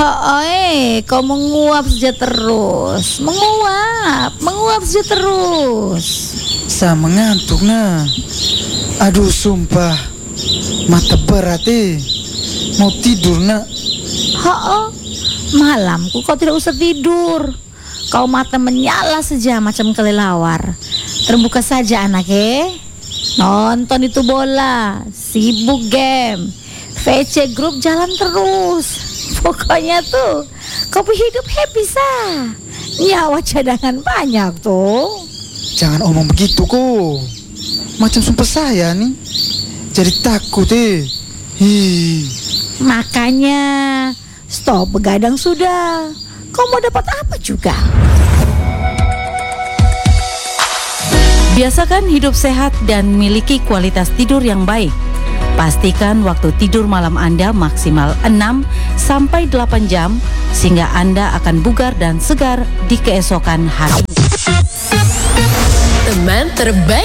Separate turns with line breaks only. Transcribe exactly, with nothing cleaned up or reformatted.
Hai, kau menguap saja terus, menguap, menguap saja terus.
Saya mengantuk nah. Aduh sumpah, mata berat eh. Mau tidur nak.
Oh, malamku kau tidak usah tidur. Kau mata menyala saja macam kelelawar. Terbuka saja anak eh. Nonton itu bola, sibuk game, V C grup jalan terus. Pokoknya tuh kau hidup happy sah. Nyawa cadangan banyak tuh.
Jangan omong begitu kok. Macam sumpah saya nih. Jadi takut eh. Hi.
Makanya stop begadang sudah. Kau mau dapat apa juga?
Biasakan hidup sehat dan miliki kualitas tidur yang baik. Pastikan waktu tidur malam Anda maksimal enam sampai delapan jam sehingga Anda akan bugar dan segar di keesokan hari.
Teman terbaik